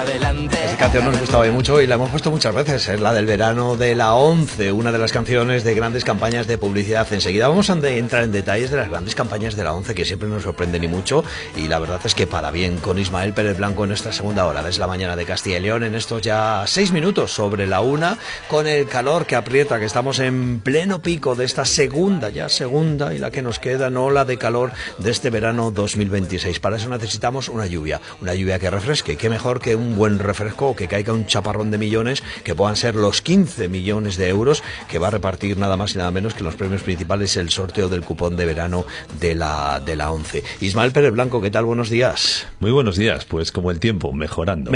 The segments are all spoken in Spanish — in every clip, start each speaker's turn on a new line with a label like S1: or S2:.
S1: Esta canción nos gustaba mucho y la hemos puesto muchas veces. Es la del verano de la ONCE, una de las canciones de grandes campañas de publicidad. Enseguida vamos a entrar en detalles de las grandes campañas de la ONCE, que siempre nos sorprenden y mucho. Y la verdad es que para bien, con Ismael Pérez Blanco en nuestra segunda hora, desde la mañana de Castilla y León, en estos ya 6 minutos sobre la 1, con el calor que aprieta, que estamos en pleno pico de esta segunda y la que nos queda, no ola de calor de este verano 2026. Para eso necesitamos una lluvia que refresque. Qué mejor que un buen refresco, que caiga un chaparrón de millones, que puedan ser los 15 millones de euros que va a repartir nada más y nada menos que los premios principales, el sorteo del cupón de verano de la ONCE. Ismael Pérez Blanco, ¿qué tal? Buenos días.
S2: Muy buenos días, pues como el tiempo, mejorando.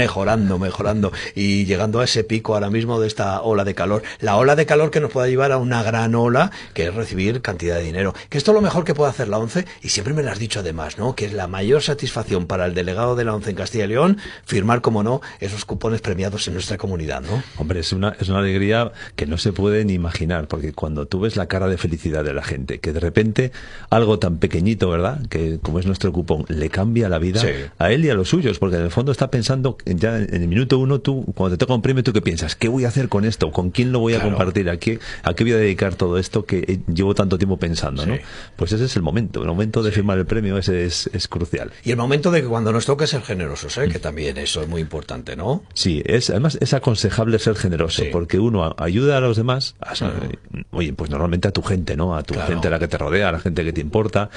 S1: Y llegando a ese pico ahora mismo de esta ola de calor, la ola de calor que nos pueda llevar a una gran ola, que es recibir cantidad de dinero. Que esto es lo mejor que puede hacer la ONCE, y siempre me lo has dicho además, ¿no? Que es la mayor satisfacción para el delegado de la ONCE en Castilla y León firmar, como no, esos cupones premiados en nuestra comunidad, ¿no?
S2: Hombre, es una alegría que no se puede ni imaginar, porque cuando tú ves la cara de felicidad de la gente, que de repente algo tan pequeñito, ¿verdad?, que como es nuestro cupón, le cambia la vida, sí, a él y a los suyos, porque en el fondo está pensando ya en el minuto uno, tú, cuando te toca un premio, ¿tú qué piensas? ¿Qué voy a hacer con esto? ¿Con quién lo voy a compartir? ¿A qué voy a dedicar todo esto que llevo tanto tiempo pensando, sí, ¿no? Pues ese es el momento de firmar el premio, ese es crucial.
S1: Y el momento de que cuando nos toque ser generosos, que también eso es muy importante, ¿no?
S2: Sí, además es aconsejable ser generoso, sí, porque uno ayuda a los demás, oye, pues normalmente a tu gente, ¿no? A tu gente a la que te rodea, a la gente que te importa,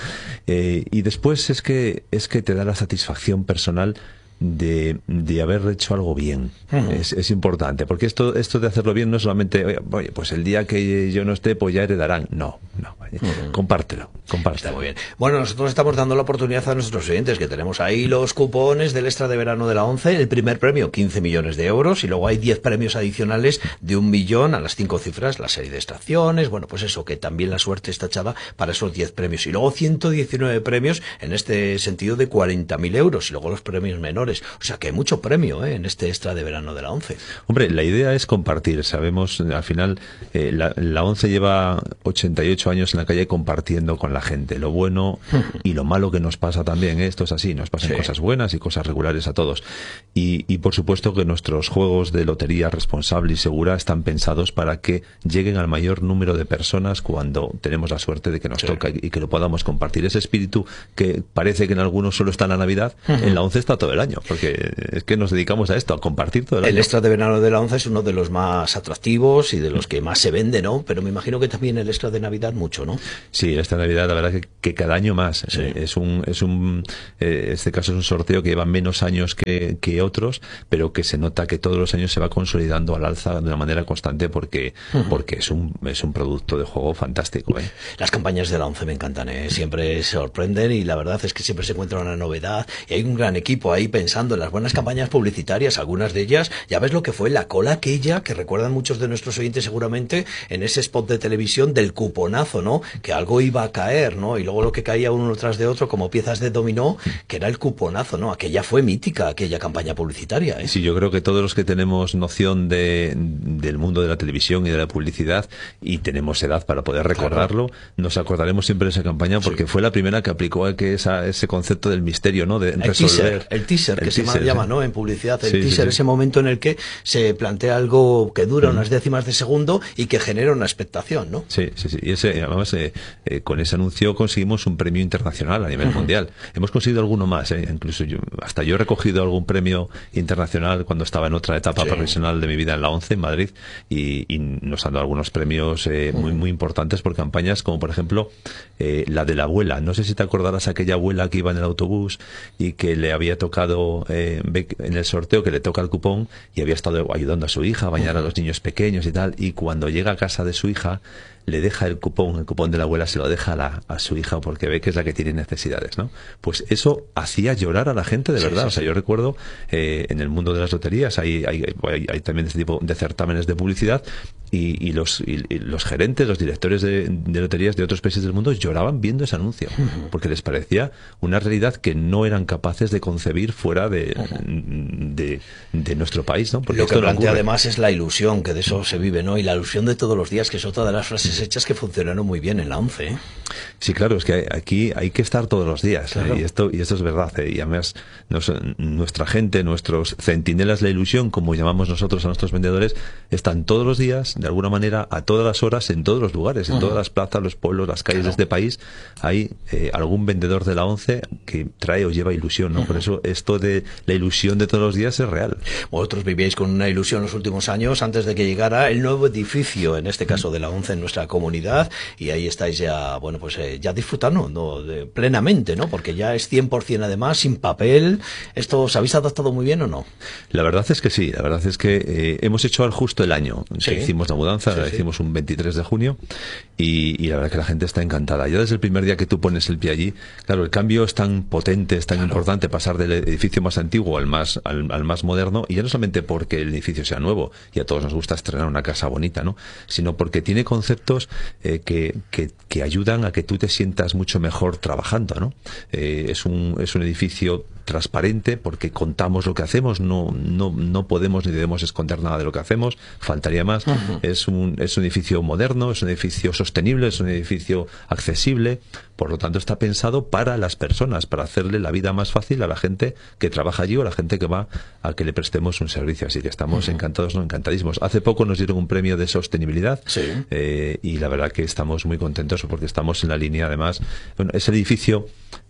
S2: y después es que te da la satisfacción personal de haber hecho algo bien. Es importante, porque esto de hacerlo bien no es solamente, oye, pues el día que yo no esté, pues ya heredarán. No, compártelo.
S1: Está muy bien. Bueno, nosotros estamos dando la oportunidad a nuestros oyentes, que tenemos ahí los cupones del extra de verano de la ONCE. El primer premio, 15 millones de euros, y luego hay 10 premios adicionales de 1 millón a las 5 cifras, la serie de extracciones, bueno, pues eso, que también la suerte está echada para esos 10 premios. Y luego 119 premios en este sentido de 40.000 euros, y luego los premios menores. O sea que hay mucho premio en este extra de verano de la ONCE.
S2: Hombre, la idea es compartir. Sabemos, al final, la ONCE lleva 88 años en la calle compartiendo con la gente lo bueno y lo malo que nos pasa también. Esto es así, nos pasan cosas buenas y cosas regulares a todos. Y por supuesto que nuestros juegos de lotería responsable y segura están pensados para que lleguen al mayor número de personas cuando tenemos la suerte de que nos toca y que lo podamos compartir. Ese espíritu que parece que en algunos solo está en la Navidad, en la ONCE está todo el año, porque es que nos dedicamos a esto, a compartir todo el año.
S1: El extra de verano de la ONCE es uno de los más atractivos y de los que más se vende, ¿no? Pero me imagino que también el extra de Navidad mucho, ¿no?
S2: Sí, el extra de Navidad, la verdad que cada año más. Sí. Este caso es un sorteo que lleva menos años que otros, pero que se nota que todos los años se va consolidando al alza de una manera constante, porque es un producto de juego fantástico.
S1: Las campañas de la ONCE me encantan, siempre sorprenden, y la verdad es que siempre se encuentra una novedad, y hay un gran equipo ahí pensando en las buenas campañas publicitarias. Algunas de ellas, ya ves lo que fue la cola aquella, que recuerdan muchos de nuestros oyentes seguramente, en ese spot de televisión del cuponazo, ¿no? Que algo iba a caer, ¿no? Y luego lo que caía uno tras de otro como piezas de dominó, que era el cuponazo, ¿no? Aquella fue mítica, aquella campaña publicitaria,
S2: Sí, yo creo que todos los que tenemos noción del mundo de la televisión y de la publicidad, y tenemos edad para poder recordarlo, nos acordaremos siempre de esa campaña, porque fue la primera que aplicó ese concepto del misterio, ¿no? De resolver.
S1: El teaser, que se llama, ¿no? En publicidad, el teaser, ese momento en el que se plantea algo que dura unas décimas de segundo y que genera una expectación, ¿no?
S2: Sí. Y además, con ese anuncio conseguimos un premio internacional a nivel mundial. Hemos conseguido alguno más, incluso yo he recogido algún premio internacional cuando estaba en otra etapa profesional de mi vida en la ONCE, en Madrid, y nos han dado algunos premios muy importantes por campañas, como por ejemplo la de la abuela. No sé si te acordarás, aquella abuela que iba en el autobús y que le había tocado en el sorteo, que le toca el cupón, y había estado ayudando a su hija a bañar a los niños pequeños y tal, y cuando llega a casa de su hija le deja el cupón de la abuela, se lo deja a su hija, porque ve que es la que tiene necesidades, ¿no? Pues eso hacía llorar a la gente, de verdad. O sea, yo recuerdo en el mundo de las loterías hay también este tipo de certámenes de publicidad, y los gerentes, los directores de loterías de otros países del mundo lloraban viendo ese anuncio, porque les parecía una realidad que no eran capaces de concebir fuera de nuestro país, ¿no? Porque
S1: lo que plantea además es la ilusión, que de eso se vive, ¿no? Y la ilusión de todos los días, que es otra de las frases hechas que funcionaron muy bien en la ONCE.
S2: Sí, claro, es que aquí hay que estar todos los días,
S1: claro.
S2: y esto es verdad, y además nuestra gente, nuestros centinelas de la ilusión, como llamamos nosotros a nuestros vendedores, están todos los días, de alguna manera, a todas las horas, en todos los lugares, en todas las plazas, los pueblos, las calles de este país, hay algún vendedor de la ONCE que trae o lleva ilusión, ¿no? Por eso esto de la ilusión de todos los días es real.
S1: Vosotros vivíais con una ilusión los últimos años antes de que llegara el nuevo edificio, en este caso de la ONCE, en nuestra comunidad, y ahí estáis ya, bueno, pues ya disfrutando, ¿no? Plenamente, ¿no? Porque ya es 100% además, sin papel. ¿Esto os habéis adaptado muy bien o no?
S2: La verdad es que sí, la verdad es que hemos hecho justo el año que hicimos la mudanza, la hicimos un 23 de junio, y la verdad que la gente está encantada. Ya desde el primer día que tú pones el pie allí, claro, el cambio es tan potente, es tan importante pasar del edificio más antiguo al más moderno, y ya no solamente porque el edificio sea nuevo, y a todos nos gusta estrenar una casa bonita, ¿no? Sino porque tiene conceptos que ayudan a que tú te sientas mucho mejor trabajando, ¿no? Es un edificio transparente porque contamos lo que hacemos, no podemos ni debemos esconder nada de lo que hacemos, faltaría más. Es un edificio moderno, es un edificio sostenible, es un edificio accesible, por lo tanto está pensado para las personas, para hacerle la vida más fácil a la gente que trabaja allí o a la gente que va a que le prestemos un servicio, así que estamos encantados, encantadísima. Hace poco nos dieron un premio de sostenibilidad, y la verdad que estamos muy contentos porque estamos en la línea, además, bueno, es el edificio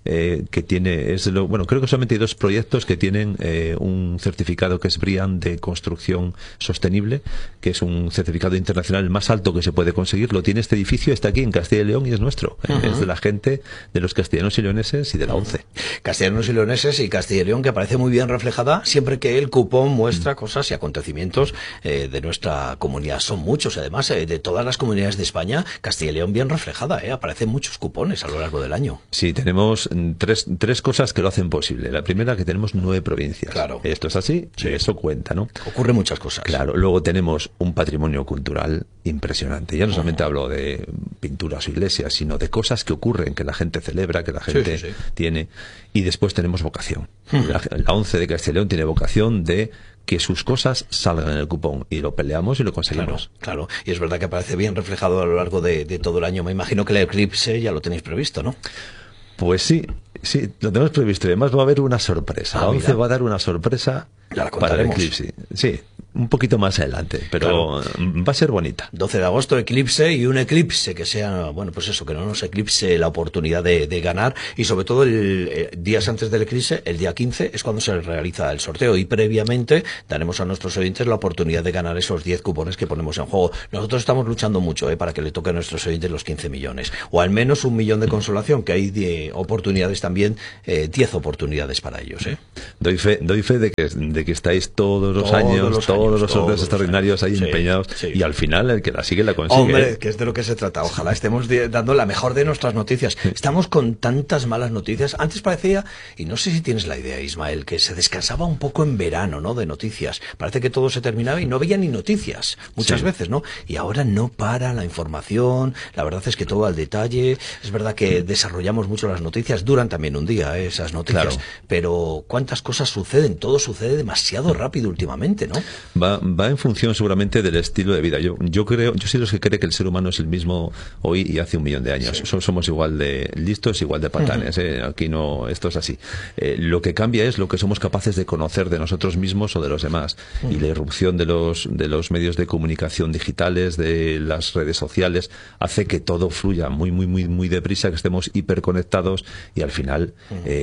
S2: que tiene, creo que solamente hay 2 proyectos que tienen un certificado que es BREEAM de construcción sostenible, que es un certificado internacional más alto que se puede conseguir. Lo tiene este edificio, está aquí en Castilla y León y es nuestro. Es de la gente, de los castellanos y leoneses y de la ONCE.
S1: Castellanos y leoneses y Castilla y León, que aparece muy bien reflejada siempre que el cupón muestra cosas y acontecimientos de nuestra comunidad. Son muchos, además, de todas las comunidades de España, Castilla y León bien reflejada, aparecen muchos cupones a lo largo del año.
S2: Sí, tenemos tres cosas que lo hacen posible. La primera, que tenemos 9 provincias.
S1: Claro.
S2: Esto es así, y eso cuenta, ¿no?
S1: Ocurren muchas cosas.
S2: Claro. Luego tenemos un patrimonio cultural impresionante. Ya no solamente hablo de pinturas o iglesias, sino de cosas que ocurren, que la gente celebra, que la gente tiene. Y después tenemos vocación. La ONCE de Castilla y León tiene vocación de que sus cosas salgan en el cupón, y lo peleamos y lo conseguimos.
S1: Claro. Y es verdad que aparece bien reflejado a lo largo de todo el año. Me imagino que el eclipse ya lo tenéis previsto, ¿no?
S2: Pues sí, lo tenemos previsto. Además va a haber una sorpresa. La ONCE va a dar una sorpresa para el eclipse. Sí, un poquito más adelante, pero va a ser bonita.
S1: 12 de agosto, eclipse, y un eclipse que sea, bueno, pues eso, que no nos eclipse la oportunidad de ganar, y sobre todo días antes del eclipse, el día 15, es cuando se realiza el sorteo, y previamente daremos a nuestros oyentes la oportunidad de ganar esos 10 cupones que ponemos en juego. Nosotros estamos luchando mucho para que le toque a nuestros oyentes los 15 millones, o al menos 1 millón de consolación, que hay oportunidades también, 10 oportunidades para ellos.
S2: Doy fe de que estáis todos los años, todos los sorteos extraordinarios ahí empeñados, y al final el que la sigue la consigue.
S1: Hombre, que es de lo que se trata. Ojalá estemos dando la mejor de nuestras noticias. Estamos con tantas malas noticias. Antes parecía, y no sé si tienes la idea, Ismael, que se descansaba un poco en verano, ¿no?, de noticias. Parece que todo se terminaba y no había ni noticias muchas veces, ¿no? Y ahora no para la información. La verdad es que todo al detalle. Es verdad que desarrollamos mucho las noticias, duran también un día, esas noticias, pero cuántas cosas suceden, todo sucede demasiado rápido últimamente, ¿no?
S2: Va en función seguramente del estilo de vida. Yo soy de los que cree que el ser humano es el mismo hoy y hace 1 millón de años. Somos igual de listos, igual de patanes. Aquí no, esto es así. Lo que cambia es lo que somos capaces de conocer de nosotros mismos o de los demás. Y la irrupción de los medios de comunicación digitales, de las redes sociales, hace que todo fluya muy, muy, muy, muy deprisa, que estemos hiperconectados, y al final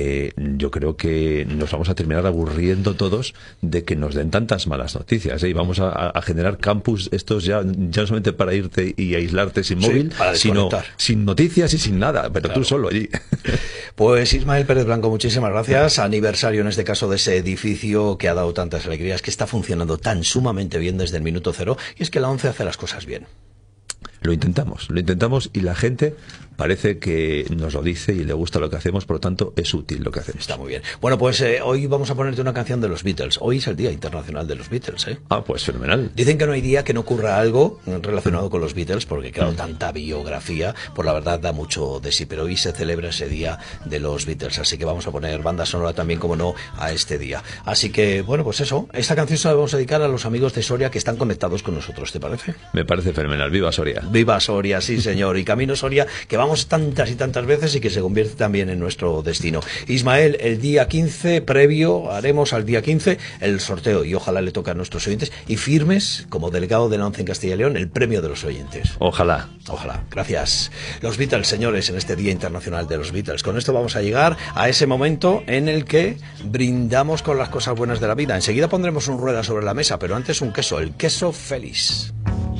S2: yo creo que nos vamos a terminar aburriendo todos de que nos den tantas malas noticias, y vamos a generar campus estos ya no solamente para irte y aislarte sin móvil, sino sin noticias y sin nada, pero tú solo allí.
S1: Pues Ismael Pérez Blanco, muchísimas gracias. Aniversario en este caso de ese edificio que ha dado tantas alegrías, que está funcionando tan sumamente bien desde el minuto cero, y es que la ONCE hace las cosas bien.
S2: Lo intentamos, y la gente parece que nos lo dice y le gusta lo que hacemos, por lo tanto es útil lo que hacemos.
S1: Está muy bien. Bueno, pues hoy vamos a ponerte una canción de los Beatles. Hoy es el Día Internacional de los Beatles,
S2: pues fenomenal.
S1: Dicen que no hay día que no ocurra algo relacionado con los Beatles, porque claro, tanta biografía, por la verdad da mucho de sí, pero hoy se celebra ese Día de los Beatles, así que vamos a poner banda sonora también, como no, a este día. Así que, bueno, pues eso, esta canción se la vamos a dedicar a los amigos de Soria que están conectados con nosotros, ¿te parece?
S2: Me parece fenomenal. ¡Viva Soria!
S1: Viva Soria, sí señor, y camino Soria, que vamos tantas y tantas veces y que se convierte también en nuestro destino. Ismael, el día 15, previo, haremos al día 15 el sorteo, y ojalá le toque a nuestros oyentes, y firmes, como delegado de la ONCE en Castilla y León, el premio de los oyentes.
S2: Ojalá.
S1: Ojalá, gracias. Los Beatles, señores, en este Día Internacional de los Beatles. Con esto vamos a llegar a ese momento en el que brindamos con las cosas buenas de la vida. Enseguida pondremos un rueda sobre la mesa, pero antes un queso, el queso Félix.